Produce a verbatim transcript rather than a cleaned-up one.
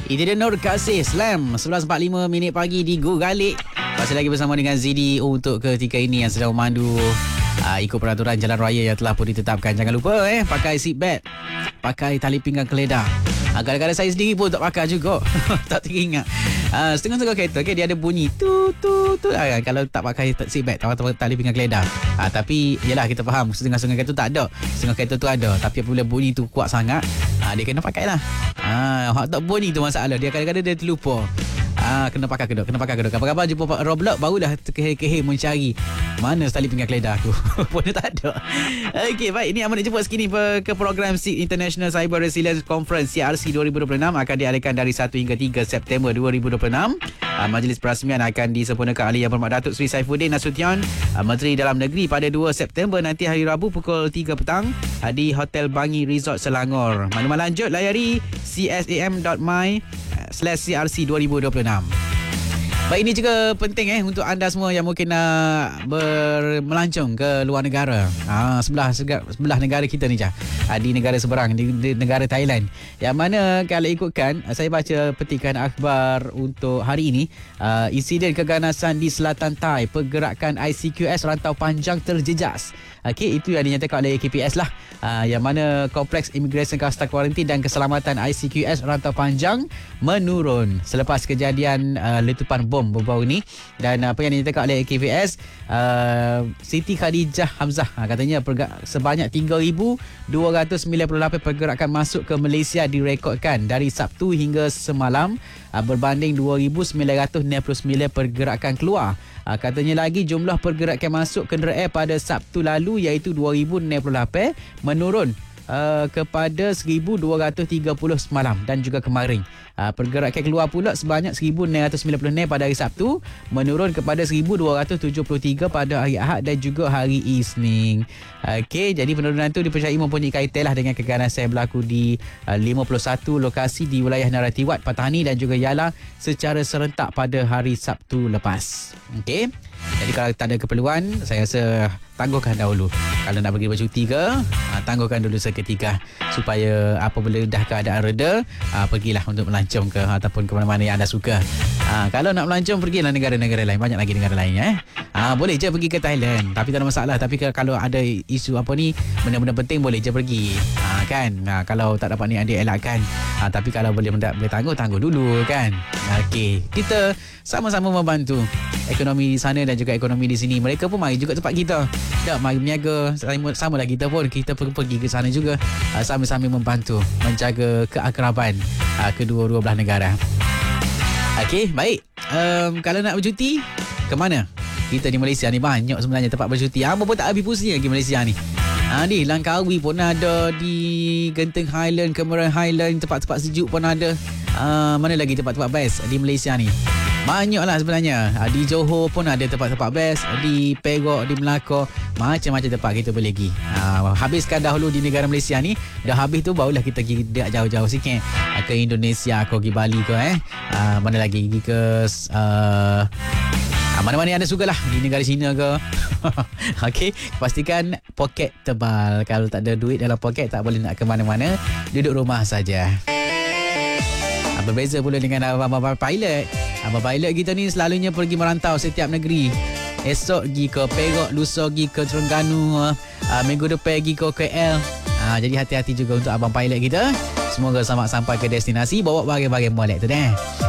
Itu dia Nur Kasih Slam sebelas empat puluh lima minit pagi di Go Galik. Masih lagi bersama dengan Z D untuk ketika ini yang sedang memandu uh, ikut peraturan jalan raya yang telah pun ditetapkan. Jangan lupa eh pakai seat belt, pakai tali pinggang keledar. Uh, kadang-kadang saya sendiri pun tak pakai juga. Tak teringat. Uh, setengah-setengah kereta okay, dia ada bunyi tu tu tu uh, kalau tak pakai seat belt atau tali pinggang keledar. Uh, tapi yalah kita faham setengah-setengah kereta tak ada, setengah kereta tu ada, tapi apabila bunyi tu kuat sangat uh, dia kena pakai lah. Ah, uh, tak bunyi tu masalah dia, kadang-kadang dia terlupa. Ah, kena pakai kedok, kena pakai kedok. Kapan-kapan jumpa Pak Roblok barulah terkehir-kehir mencari mana tali pinggang keledar aku. Pun tak ada. Okey, baik. Ini amat jemput sekini ke program S I G International Cyber Resilience Conference C R C dua ribu dua puluh enam akan diadakan dari satu hingga tiga September dua ribu dua puluh enam. Uh, majlis perasmian akan disempurnakan oleh Yang Berhormat Datuk Seri Saifuddin Nasution, uh, Menteri Dalam Negeri pada dua September nanti hari Rabu pukul tiga petang uh, di Hotel Bangi Resort Selangor. Maklumat lanjut layari c s a m dot m y slash c r c dua ribu dua puluh enam. Baik, ini juga penting eh untuk anda semua yang mungkin nak bermelancong ke luar negara. Ah, sebelah sebelah negara kita ni je. Ah, di negara seberang, di, di negara Thailand. Yang mana kalau ikutkan, saya baca petikan akhbar untuk hari ini, uh, insiden keganasan di selatan Thai, pergerakan I C Q S rantau panjang terjejas. Okey, itu yang dinyatakan oleh K P S lah. Uh, yang mana Kompleks Imigresen Kasta Kuarantin dan Keselamatan I C Q S rantau panjang menurun selepas kejadian uh, letupan bom baru-baru ni. Dan apa yang dinyatakan oleh K P S, uh, Siti Khadijah Hamzah uh, katanya perga- sebanyak tiga ribu dua ratus sembilan puluh lapan pergerakan masuk ke Malaysia direkodkan dari Sabtu hingga semalam, uh, berbanding dua ribu sembilan ratus enam puluh sembilan pergerakan keluar. Uh, katanya lagi jumlah pergerakan masuk kenderaan pada Sabtu lalu iaitu dua ribu enam puluh lapan menurun uh, kepada seribu dua ratus tiga puluh semalam dan juga kemarin. Uh, pergerakan keluar pula sebanyak seribu enam ratus sembilan puluh enam pada hari Sabtu, menurun kepada seribu dua ratus tujuh puluh tiga pada hari Ahad dan juga hari Isnin. Okey, jadi penurunan itu dipercayai mempunyai kaitan lah dengan keganasan yang berlaku di uh, lima puluh satu lokasi di wilayah Naratiwat, Patani dan juga Yala secara serentak pada hari Sabtu lepas. Okey. Jadi kalau tak ada keperluan, saya rasa tangguhkan dahulu. Kalau nak pergi bercuti ke, tangguhkan dulu seketika supaya apabila dah keadaan reda, pergilah untuk melancong ke ataupun ke mana-mana yang anda suka. Kalau nak melancong, pergilah negara-negara lain. Banyak lagi negara lain eh. Boleh je pergi ke Thailand, tapi tak ada masalah. Tapi kalau ada isu apa ni, benda-benda penting boleh je pergi. Kan? Kalau tak dapat ni, dia elakkan. Tapi kalau boleh, boleh tangguh, tangguh dulu kan. Okey, kita sama-sama membantu ekonomi di sana dan juga ekonomi di sini. Mereka pun mari juga tempat kita. Tak mari berniaga. Sama lah kita pun. Kita pun pergi ke sana juga. Sama-sama membantu menjaga keakraban kedua-dua belah negara. Okey, baik. Um, kalau nak bercuti, ke mana? Kita di Malaysia ni banyak sebenarnya tempat bercuti. Apa pun tak habis pusing lagi Malaysia ni. Ha, di Langkawi pun ada, di Genting Highland, Cameron Highland, tempat-tempat sejuk pun ada. Uh, mana lagi tempat-tempat best di Malaysia ni? Banyaklah sebenarnya. Di Johor pun ada tempat-tempat best. Di Perak, di Melaka, macam-macam tempat kita boleh pergi. Ha, habiskan dahulu di negara Malaysia ni. Dah habis tu barulah kita pergi jauh-jauh sikit. Ke Indonesia, ke pergi Bali ke eh. Ha, mana lagi? Pergi ke uh, ha, mana-mana yang anda suka lah. Di negara China ke. Okey, pastikan poket tebal. Kalau tak ada duit dalam poket, tak boleh nak ke mana-mana. Duduk rumah saja. Berbeza pula dengan abang-abang pilot. Abang pilot kita ni selalunya pergi merantau setiap negeri. Esok pergi ke Perak, lusa pergi ke Terengganu, uh, minggu depan pergi ke K L. Uh, jadi hati-hati juga untuk abang pilot kita. Semoga selamat sampai ke destinasi, bawa barang-barang molek tu deh.